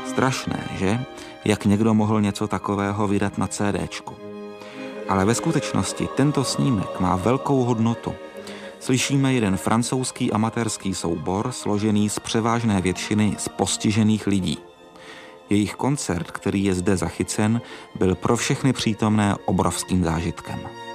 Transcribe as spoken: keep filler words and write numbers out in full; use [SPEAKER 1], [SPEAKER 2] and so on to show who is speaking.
[SPEAKER 1] Strašné, že? Jak někdo mohl něco takového vydat na CDčku. Ale ve skutečnosti tento snímek má velkou hodnotu. Slyšíme jeden francouzský amatérský soubor složený z převážné většiny z postižených lidí. Jejich koncert, který je zde zachycen, byl pro všechny přítomné obrovským zážitkem.